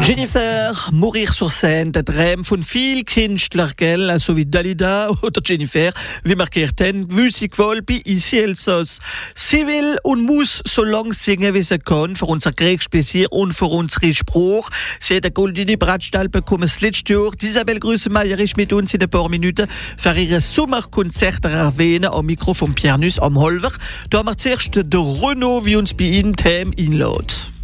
Jennifer, Mourir sur scène, der Traum von vielen Künstlern, gell? Also wie Dalida oder Jennifer, wie wir gehört haben, will sie wohl bei Ici Elsass. Sie will und muss so lang singen, wie sie kann, für unser Kriegsplaisir und für unsere Spruch. Sie hat eine goldene Bratstall bekommen das letzte Jahr. Isabel Grüsemeier ist mit uns in ein paar Minuten für ihr Sommerkonzert erwähnen am Mikro von Pierre Nuss am Holver. Da haben wir zuerst den Renaud, wie uns bei Ihnen Themen einlädt.